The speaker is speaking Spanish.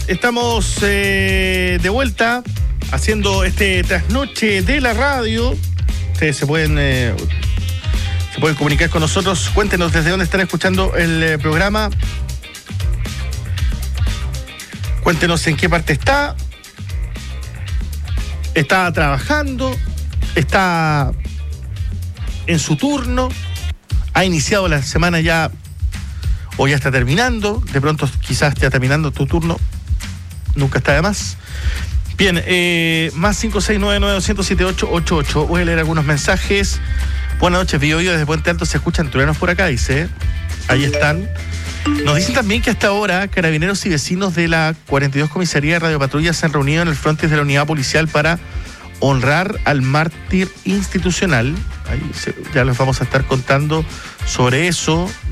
estamos de vuelta haciendo este trasnoche de la radio. Ustedes se pueden comunicar con nosotros. Cuéntenos desde dónde están escuchando el programa. Cuéntenos en qué parte está. Está trabajando. Está en su turno. Ha iniciado la semana ya, o ya está terminando. De pronto quizás ya terminando tu turno. Nunca está de más. Bien, más 56992078888. Voy a leer algunos mensajes. Buenas noches, Bio desde Puente Alto se escuchan truenos por acá, dice. Ahí están. Nos dicen también que hasta ahora carabineros y vecinos de la 42 Comisaría de Radio Patrulla se han reunido en el frontis de la unidad policial para honrar al mártir institucional. Ahí ya les vamos a estar contando sobre eso.